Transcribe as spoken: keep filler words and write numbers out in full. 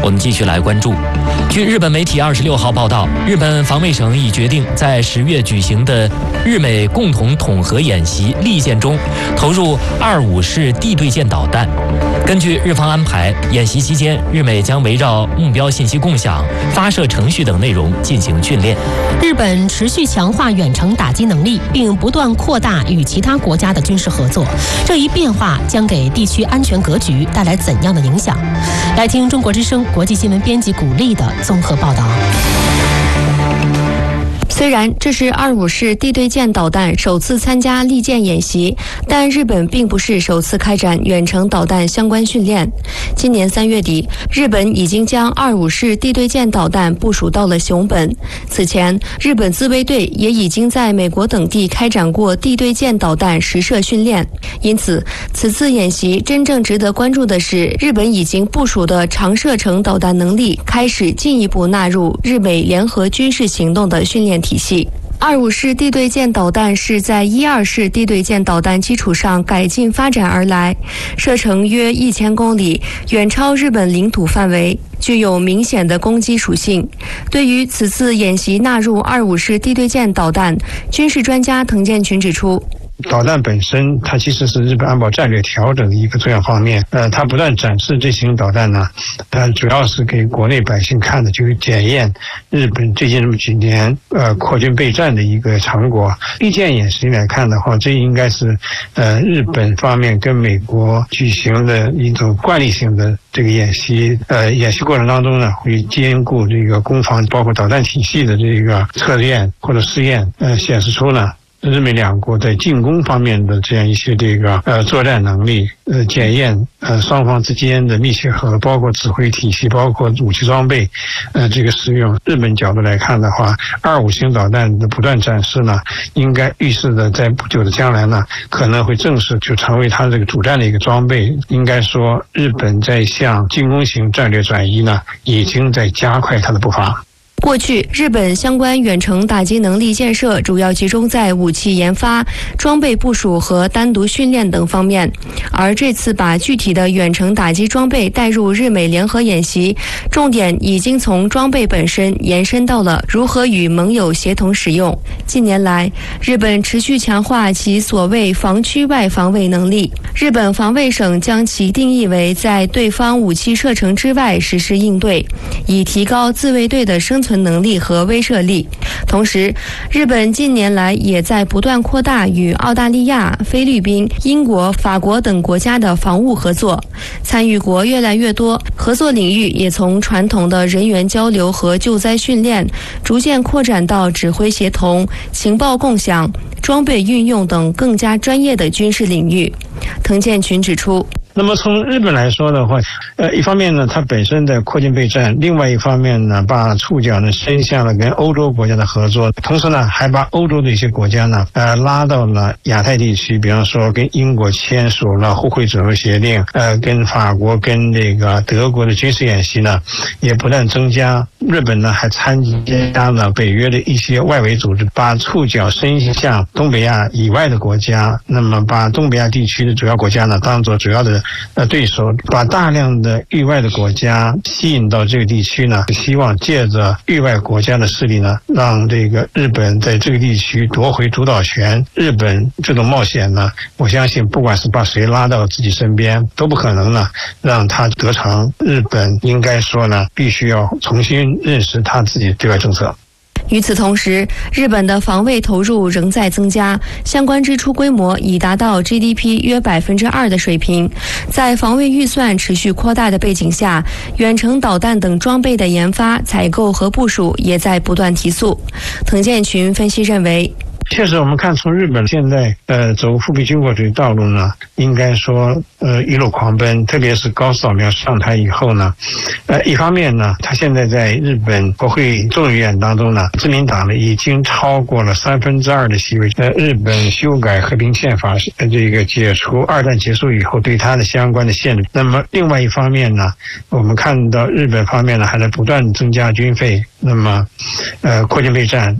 我们继续来关注。据日本媒体二十六号报道，日本防卫省已决定在十月举行的日美共同统合演习利剑中投入二五式地对舰导弹。根据日方安排，演习期间，日美将围绕目标信息共享、发射程序等内容进行训练。 日本持续强化远程打击能力，并不断扩大与其他国家的军事合作。这一变化将给地区安全格局带来怎样的影响？来听中国之声国际新闻编辑古丽的综合报道。 虽然这是二五式地对舰导弹首次参加利剑演习，但日本并不是首次开展远程导弹相关训练。今年三月底，日本已经将二五式地对舰导弹部署到了熊本。此前，日本自卫队也已经在美国等地开展过地对舰导弹实射训练。因此，此次演习真正值得关注的是，日本已经部署的长射程导弹能力开始进一步纳入日美联合军事行动的训练体系。二五式地对舰导弹是在一二式地对舰导弹基础上改进发展而来，射程约一千公里，远超日本领土范围，具有明显的攻击属性。对于此次演习纳入二五式地对舰导弹，军事专家滕建群指出， 导弹本身它其实是日本安保战略调整的一个重要方面，呃，它不断展示这型导弹呢，它主要是给国内百姓看的，就是检验日本最近这么几年呃扩军备战的一个成果。利剑演习来看的话，这应该是呃日本方面跟美国举行的一种惯例性的这个演习，呃，演习过程当中呢，会兼顾这个攻防，包括导弹体系的这个测验或者试验，呃，显示出呢，日美两国在进攻方面的这样一些这个呃作战能力，呃检验呃双方之间的密切合，包括指挥体系，包括武器装备，呃这个使用。日本角度来看的话，二五型导弹的不断展示呢，应该预示的在不久的将来呢，可能会正式就成为它这个主战的一个装备。应该说，日本在向进攻型战略转移呢，已经在加快它的步伐。 过去，日本相关远程打击能力建设主要集中在武器研发、装备部署和单独训练等方面，而这次把具体的远程打击装备带入日美联合演习，重点已经从装备本身延伸到了如何与盟友协同使用。近年来，日本持续强化其所谓防区外防卫能力，日本防卫省将其定义为在对方武器射程之外实施应对，以提高自卫队的生存能力和威慑力。同时，日本近年来也在不断扩大与澳大利亚、菲律宾、英国、法国等国家的防务合作，参与国越来越多，合作领域也从传统的人员交流和救灾训练，逐渐扩展到指挥协同、情报共享、装备运用等更加专业的军事领域。滕建群指出， 那么从日本来说的话，呃，一方面呢，它本身的扩军备战；另外一方面呢，把触角呢伸向了跟欧洲国家的合作，同时呢，还把欧洲的一些国家呢，呃，拉到了亚太地区，比方说跟英国签署了互惠准入协定，呃，跟法国、跟这个德国的军事演习呢，也不断增加。日本呢，还参加了北约的一些外围组织，把触角伸向东北亚以外的国家，那么把东北亚地区的主要国家呢，当做主要的呃，对手，把大量的域外的国家吸引到这个地区呢，希望借着域外国家的势力呢，让这个日本在这个地区夺回主导权。日本这种冒险呢，我相信不管是把谁拉到自己身边，都不可能呢让他得逞。日本应该说呢，必须要重新认识他自己的对外政策。 与此同时，日本的防卫投入仍在增加，相关支出规模已达到 G D P 约百分之二的水平。在防卫预算持续扩大的背景下，远程导弹等装备的研发、采购和部署也在不断提速。滕建群分析认为， 确实，我们看从日本现在呃走复辟军国主义道路呢，应该说呃一路狂奔，特别是高市早苗上台以后呢，呃一方面呢，他现在在日本国会众议院当中呢，自民党呢已经超过了三分之二的席位。呃，日本修改和平宪法，呃这个解除二战结束以后对它的相关的限制。那么另外一方面呢，我们看到日本方面呢还在不断增加军费，那么呃扩军备战。